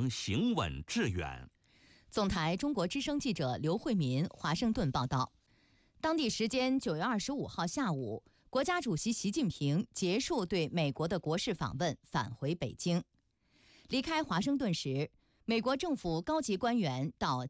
将行稳致远。 总台中国之声记者刘慧民华盛顿报道。当地时间9月25号下午，国家主席习近平结束对美国的国事访问，返回北京。离开华盛顿时，美国政府高级官员到